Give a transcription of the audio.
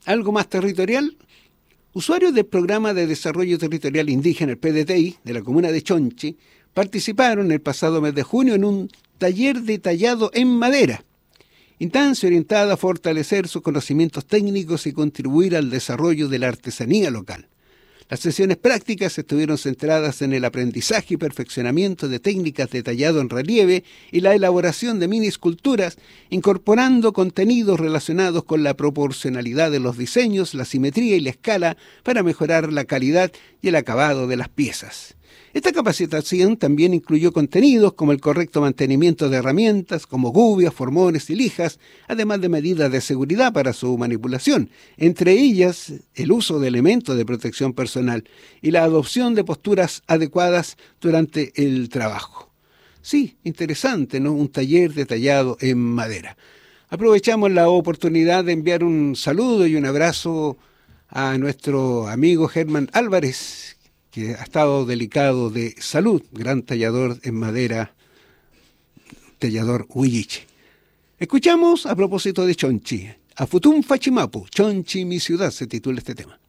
algo más territorial. Usuarios del Programa de Desarrollo Territorial Indígena, el PDTI, de la comuna de Chonchi, participaron el pasado mes de junio en un taller de tallado en madera, instancia orientada a fortalecer sus conocimientos técnicos y contribuir al desarrollo de la artesanía local. Las sesiones prácticas estuvieron centradas en el aprendizaje y perfeccionamiento de técnicas de tallado en relieve y la elaboración de mini esculturas, incorporando contenidos relacionados con la proporcionalidad de los diseños, la simetría y la escala para mejorar la calidad y el acabado de las piezas. Esta capacitación también incluyó contenidos como el correcto mantenimiento de herramientas como gubias, formones y lijas, además de medidas de seguridad para su manipulación, entre ellas el uso de elementos de protección personal y la adopción de posturas adecuadas durante el trabajo. Sí, interesante, ¿no? Un taller de tallado en madera. Aprovechamos la oportunidad de enviar un saludo y un abrazo a nuestro amigo Germán Álvarez, que ha estado delicado de salud, gran tallador en madera, tallador huilliche. Escuchamos a propósito de Chonchi, a Futún Fachimapu, Chonchi mi ciudad, se titula este tema.